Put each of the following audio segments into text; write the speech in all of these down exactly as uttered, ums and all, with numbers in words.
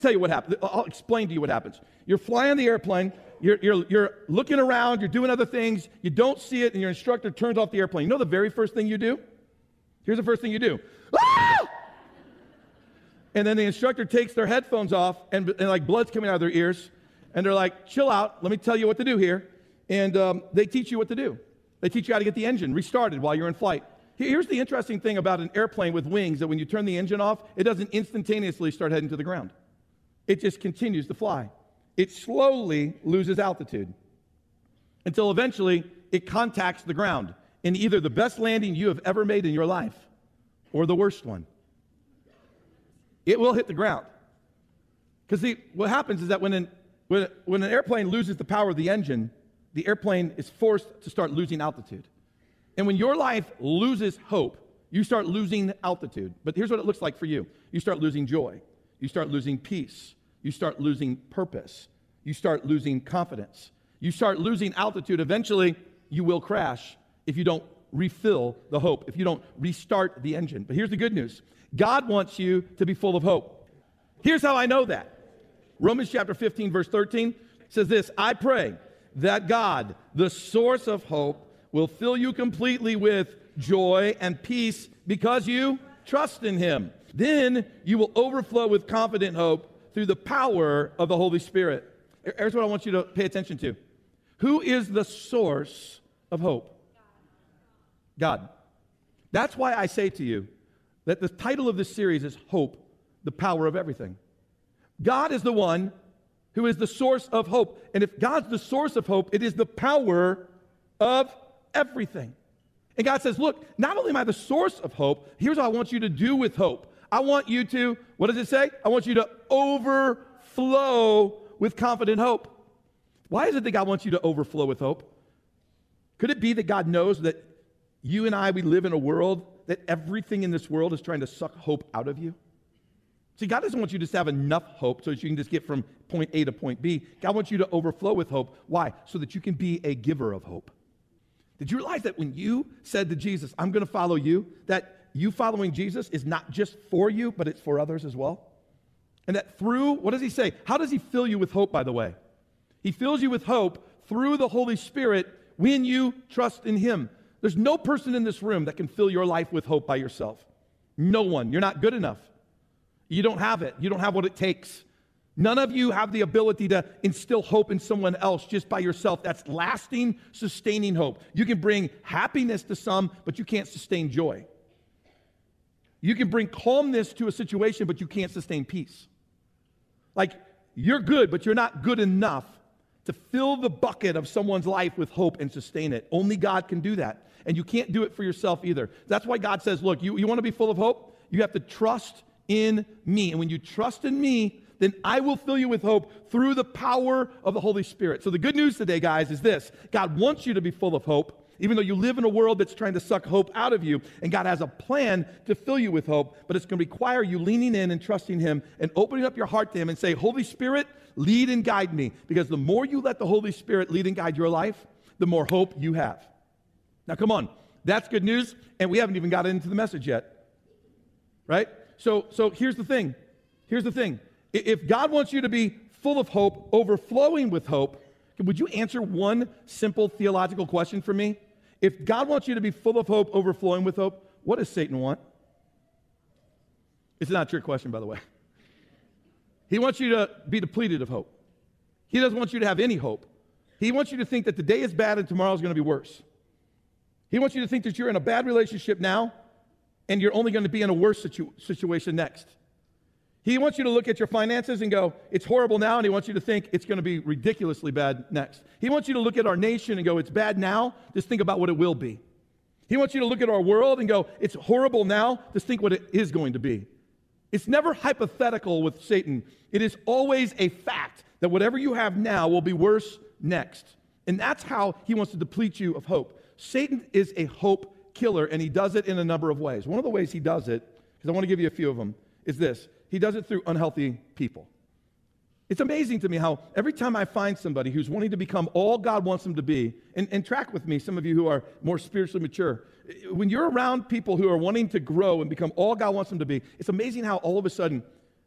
Tell you what happens. I'll explain to you what happens. You're flying the airplane. You're, you're, you're looking around. You're doing other things. You don't see it, and your instructor turns off the airplane. You know the very first thing you do? Here's the first thing you do. Ah! And then the instructor takes their headphones off, and, and like blood's coming out of their ears, and they're like, chill out. Let me tell you what to do here. And um, they teach you what to do. They teach you how to get the engine restarted while you're in flight. Here's the interesting thing about an airplane with wings, that when you turn the engine off, it doesn't instantaneously start heading to the ground. It just continues to fly. It slowly loses altitude until eventually it contacts the ground in either the best landing you have ever made in your life or the worst one. It will hit the ground. Because what happens is that when an, when, when an airplane loses the power of the engine, the airplane is forced to start losing altitude. And when your life loses hope, you start losing altitude. But here's what it looks like for you. You start losing joy. You start losing peace. You start losing purpose. You start losing confidence. You start losing altitude. Eventually, you will crash if you don't refill the hope, if you don't restart the engine. But here's the good news. God wants you to be full of hope. Here's how I know that. Romans chapter fifteen, verse thirteen says this, I pray that God, the source of hope, will fill you completely with joy and peace because you trust in him. Then you will overflow with confident hope through the power of the Holy Spirit. Here's what I want you to pay attention to. Who is the source of hope? God. That's why I say to you that the title of this series is Hope, the Power of Everything. God is the one who is the source of hope. And if God's the source of hope, it is the power of everything. And God says, look, not only am I the source of hope, here's what I want you to do with hope. I want you to, what does it say? I want you to overflow with confident hope. Why is it that God wants you to overflow with hope? Could it be that God knows that you and I, we live in a world that everything in this world is trying to suck hope out of you? See, God doesn't want you to just have enough hope so that you can just get from point A to point B. God wants you to overflow with hope. Why? So that you can be a giver of hope. Did you realize that when you said to Jesus, I'm going to follow you, that you following Jesus is not just for you, but it's for others as well? And that through, what does he say? How does he fill you with hope, by the way? He fills you with hope through the Holy Spirit when you trust in him. There's no person in this room that can fill your life with hope by yourself. No one. You're not good enough. You don't have it. You don't have what it takes. None of you have the ability to instill hope in someone else just by yourself. That's lasting, sustaining hope. You can bring happiness to some, but you can't sustain joy. You can bring calmness to a situation, but you can't sustain peace. Like, you're good, but you're not good enough to fill the bucket of someone's life with hope and sustain it. Only God can do that. And you can't do it for yourself either. That's why God says, look, you, you want to be full of hope? You have to trust in me. And when you trust in me, then I will fill you with hope through the power of the Holy Spirit. So the good news today, guys, is this. God wants you to be full of hope, even though you live in a world that's trying to suck hope out of you. And God has a plan to fill you with hope, but it's going to require you leaning in and trusting him and opening up your heart to him and say, Holy Spirit, lead and guide me. Because the more you let the Holy Spirit lead and guide your life, the more hope you have. Now, come on. That's good news, and we haven't even got into the message yet. Right? So, so here's the thing. Here's the thing. If God wants you to be full of hope, overflowing with hope, would you answer one simple theological question for me? If God wants you to be full of hope, overflowing with hope, what does Satan want? It's not a trick question, by the way. He wants you to be depleted of hope. He doesn't want you to have any hope. He wants you to think that the day is bad and tomorrow is going to be worse. He wants you to think that you're in a bad relationship now and you're only going to be in a worse situ- situation next. He wants you to look at your finances and go, it's horrible now, and he wants you to think it's going to be ridiculously bad next. He wants you to look at our nation and go, it's bad now, just think about what it will be. He wants you to look at our world and go, it's horrible now, just think what it is going to be. It's never hypothetical with Satan. It is always a fact that whatever you have now will be worse next. And that's how he wants to deplete you of hope. Satan is a hope killer, and he does it in a number of ways. One of the ways he does it, because I want to give you a few of them, is this. He does it through unhealthy people. It's amazing to me how every time I find somebody who's wanting to become all God wants them to be, and, and track with me, some of you who are more spiritually mature, when you're around people who are wanting to grow and become all God wants them to be, it's amazing how all of a sudden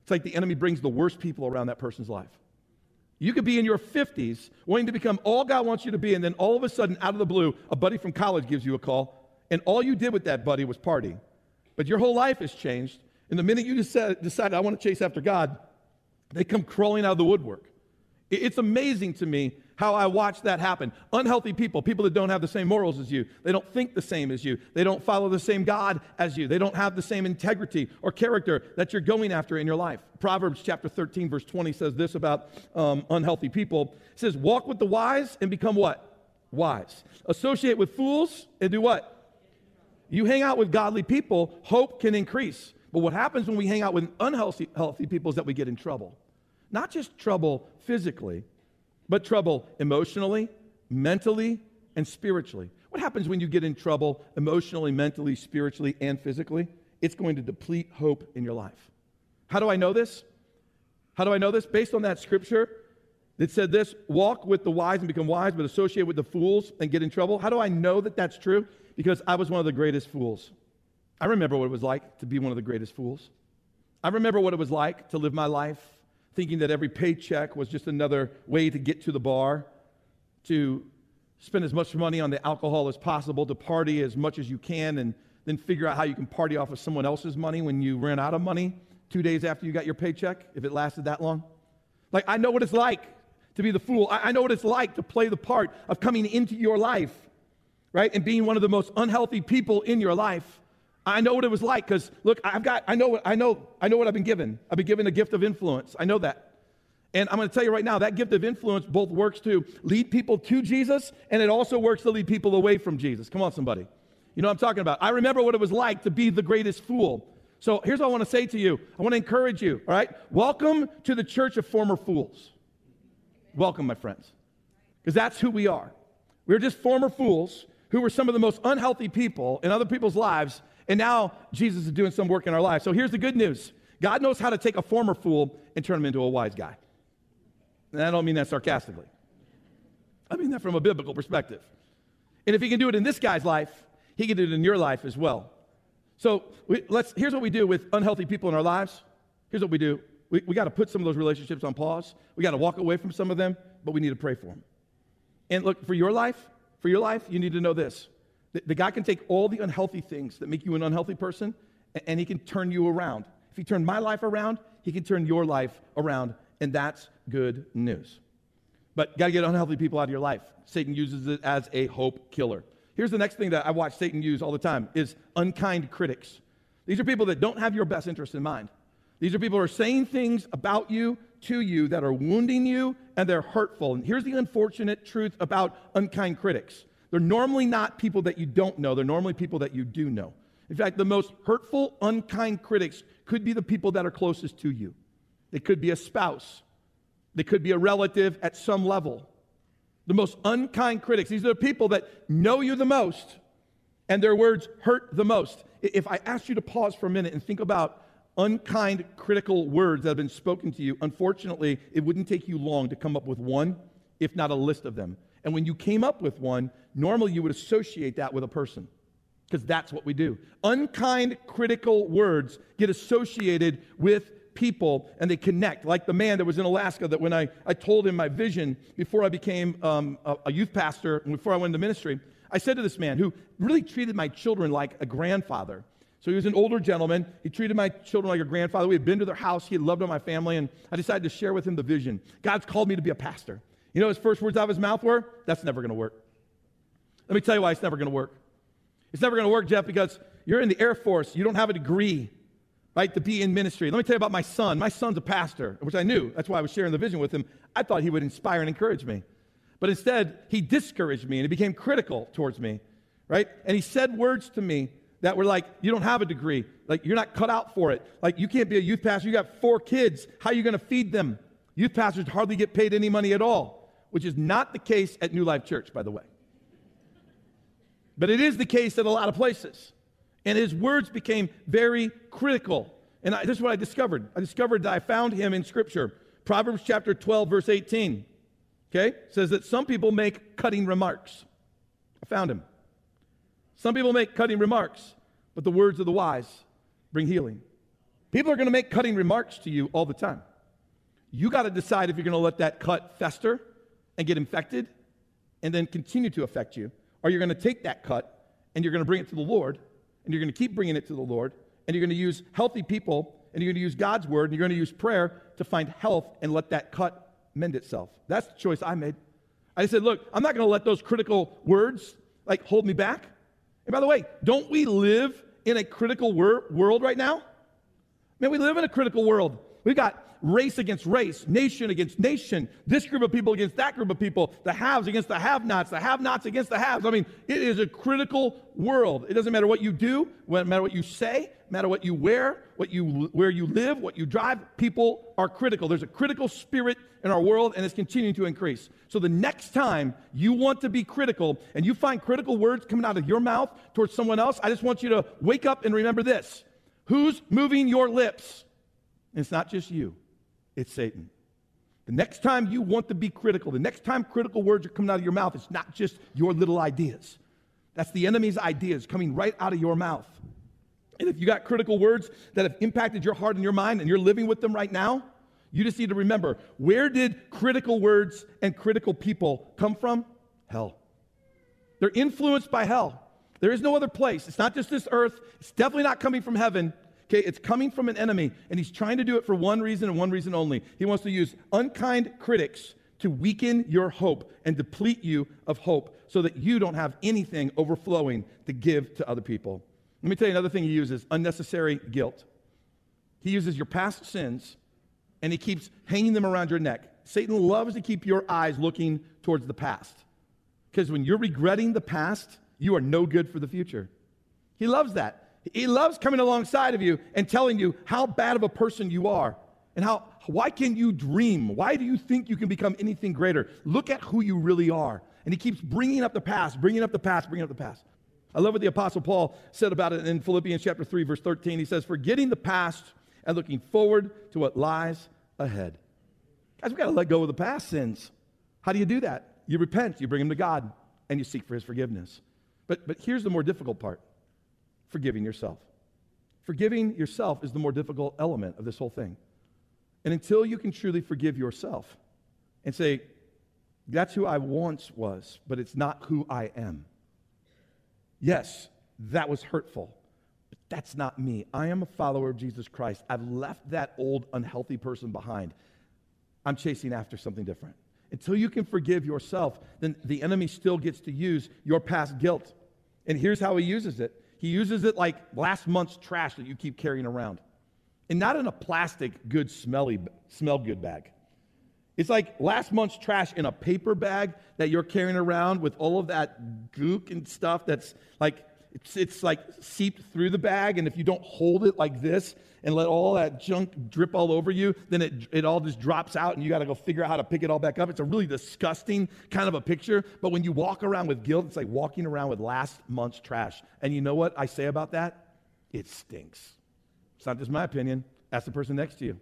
It's like the enemy brings the worst people around that person's life. You could be in your fifties wanting to become all God wants you to be, and then all of a sudden, out of the blue, a buddy from college gives you a call, and all you did with that buddy was party. But your whole life has changed, and the minute you decide, decided, I want to chase after God, they come crawling out of the woodwork. It's amazing to me how I watch that happen. Unhealthy people, people that don't have the same morals as you. They don't think the same as you. They don't follow the same God as you. They don't have the same integrity or character that you're going after in your life. Proverbs chapter thirteen, verse twenty says this about um, unhealthy people. It says, walk with the wise and become what? Wise. Associate with fools and do what? You hang out with godly people, hope can increase. But what happens when we hang out with unhealthy healthy people is that we get in trouble. Not just trouble physically, but trouble emotionally, mentally, and spiritually. What happens when you get in trouble emotionally, mentally, spiritually, and physically? It's going to deplete hope in your life. How do I know this? How do I know this? Based on that scripture that said this, walk with the wise and become wise, but associate with the fools and get in trouble. How do I know that that's true? Because I was one of the greatest fools. I remember what it was like to be one of the greatest fools. I remember what it was like to live my life thinking that every paycheck was just another way to get to the bar, to spend as much money on the alcohol as possible, to party as much as you can, and then figure out how you can party off of someone else's money when you ran out of money two days after you got your paycheck, if it lasted that long. Like, I know what it's like to be the fool. I, I know what it's like to play the part of coming into your life, right, and being one of the most unhealthy people in your life. I know what it was like because, look, I've got, I know what, I know, I know what I've been given. I've been given a gift of influence. I know that. And I'm going to tell you right now, that gift of influence both works to lead people to Jesus, and it also works to lead people away from Jesus. Come on, somebody. You know what I'm talking about. I remember what it was like to be the greatest fool. So here's what I want to say to you. I want to encourage you, all right? Welcome to the church of former fools. Welcome, my friends. Because that's who we are. We're just former fools who were some of the most unhealthy people in other people's lives. And now Jesus is doing some work in our lives. So here's the good news. God knows how to take a former fool and turn him into a wise guy. And I don't mean that sarcastically. I mean that from a biblical perspective. And if he can do it in this guy's life, he can do it in your life as well. So we, let's. Here's what we do with unhealthy people in our lives. Here's what we do. We, we got to put some of those relationships on pause. We got to walk away from some of them, but we need to pray for them. And look, for your life, for your life, you need to know this. The guy can take all the unhealthy things that make you an unhealthy person, and he can turn you around. If he turned my life around, he can turn your life around, and that's good news. But got to get unhealthy people out of your life. Satan uses it as a hope killer. Here's the next thing that I watch Satan use all the time is unkind critics. These are people that don't have your best interest in mind. These are people who are saying things about you, to you, that are wounding you, and they're hurtful. And here's the unfortunate truth about unkind critics. They're normally not people that you don't know. They're normally people that you do know. In fact, the most hurtful, unkind critics could be the people that are closest to you. They could be a spouse. They could be a relative at some level. The most unkind critics, these are the people that know you the most, and their words hurt the most. If I asked you to pause for a minute and think about unkind, critical words that have been spoken to you, unfortunately, it wouldn't take you long to come up with one, if not a list of them. And when you came up with one, normally you would associate that with a person, because that's what we do. Unkind, critical words get associated with people, and they connect. Like the man that was in Alaska that when I, I told him my vision before I became um, a, a youth pastor and before I went into ministry, I said to this man who really treated my children like a grandfather. So he was an older gentleman. He treated my children like a grandfather. We had been to their house. He had loved on my family, and I decided to share with him the vision. God's called me to be a pastor. You know his first words out of his mouth were, that's never going to work. Let me tell you why it's never going to work. It's never going to work, Jeff, because you're in the Air Force. You don't have a degree, right, to be in ministry. Let me tell you about my son. My son's a pastor, which I knew. That's why I was sharing the vision with him. I thought he would inspire and encourage me. But instead, he discouraged me, and he became critical towards me, right? And he said words to me that were like, you don't have a degree. Like, you're not cut out for it. Like, you can't be a youth pastor. You got four kids. How are you going to feed them? Youth pastors hardly get paid any money at all. Which is not the case at New Life Church, by the way. But it is the case at a lot of places. And his words became very critical. And I, this is what I discovered. I discovered that I found him in Scripture. Proverbs chapter twelve, verse eighteen. Okay? Says that some people make cutting remarks. I found him. Some people make cutting remarks, but the words of the wise bring healing. People are going to make cutting remarks to you all the time. You got to decide if you're going to let that cut fester and get infected and then continue to affect you, or you're going to take that cut and you're going to bring it to the Lord, and you're going to keep bringing it to the Lord, and you're going to use healthy people, and you're going to use God's word, and you're going to use prayer to find health and let that cut mend itself. That's the choice I made. I said, look, I'm not going to let those critical words like hold me back. And by the way, don't we live in a critical wor- world right now? Man, we live in a critical world. We've got race against race, nation against nation, this group of people against that group of people, the haves against the have-nots, the have-nots against the haves. I mean, it is a critical world. It doesn't matter what you do, no matter what you say, no matter what you wear, what you, where you live, what you drive, people are critical. There's a critical spirit in our world, and it's continuing to increase. So the next time you want to be critical and you find critical words coming out of your mouth towards someone else, I just want you to wake up and remember this. Who's moving your lips? And it's not just you. It's Satan. The next time you want to be critical, the next time critical words are coming out of your mouth, it's not just your little ideas. That's the enemy's ideas coming right out of your mouth. And if you got critical words that have impacted your heart and your mind and you're living with them right now, you just need to remember, where did critical words and critical people come from? Hell. They're influenced by hell. There is no other place. It's not just this earth. It's definitely not coming from heaven. Okay, it's coming from an enemy, and he's trying to do it for one reason and one reason only. He wants to use unkind critics to weaken your hope and deplete you of hope so that you don't have anything overflowing to give to other people. Let me tell you another thing he uses, unnecessary guilt. He uses your past sins, and he keeps hanging them around your neck. Satan loves to keep your eyes looking towards the past, because when you're regretting the past, you are no good for the future. He loves that. He loves coming alongside of you and telling you how bad of a person you are and how, why can you dream? Why do you think you can become anything greater? Look at who you really are. And he keeps bringing up the past, bringing up the past, bringing up the past. I love what the Apostle Paul said about it in Philippians chapter three, verse thirteen. He says, forgetting the past and looking forward to what lies ahead. Guys, we've got to let go of the past sins. How do you do that? You repent, you bring them to God, and you seek for his forgiveness. But, but here's the more difficult part. Forgiving yourself. Forgiving yourself is the more difficult element of this whole thing. And until you can truly forgive yourself and say, that's who I once was, but it's not who I am. Yes, that was hurtful, but that's not me. I am a follower of Jesus Christ. I've left that old unhealthy person behind. I'm chasing after something different. Until you can forgive yourself, then the enemy still gets to use your past guilt. And here's how he uses it. He uses it like last month's trash that you keep carrying around. And not in a plastic, good, smelly, smell good bag. It's like last month's trash in a paper bag that you're carrying around with all of that gook and stuff that's like, it's, it's like seeped through the bag. And if you don't hold it like this and let all that junk drip all over you, then it, it all just drops out and you got to go figure out how to pick it all back up. It's a really disgusting kind of a picture. But when you walk around with guilt, it's like walking around with last month's trash. And you know what I say about that? It stinks. It's not just my opinion. Ask the person next to you.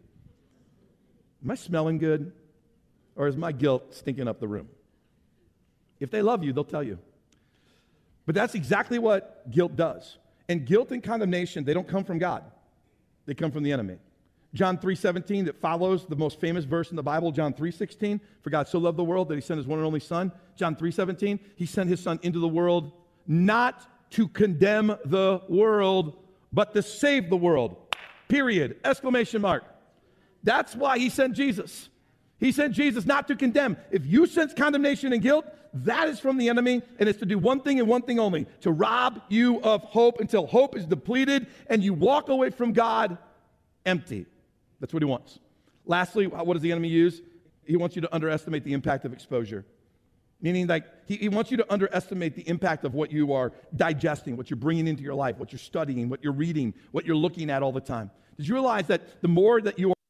Am I smelling good? Or is my guilt stinking up the room? If they love you, they'll tell you. But that's exactly what guilt does. And guilt and condemnation, they don't come from God. They come from the enemy. John three seventeen, that follows the most famous verse in the Bible, John three sixteen, for God so loved the world that he sent his one and only son. John three seventeen, he sent his son into the world not to condemn the world, but to save the world. Period. Exclamation mark. That's why he sent Jesus. He sent Jesus not to condemn. If you sense condemnation and guilt, that is from the enemy, and it's to do one thing and one thing only, to rob you of hope until hope is depleted and you walk away from God empty. That's what he wants. Lastly, what does the enemy use? He wants you to underestimate the impact of exposure. Meaning, like, he, he wants you to underestimate the impact of what you are digesting, what you're bringing into your life, what you're studying, what you're reading, what you're looking at all the time. Did you realize that the more that you are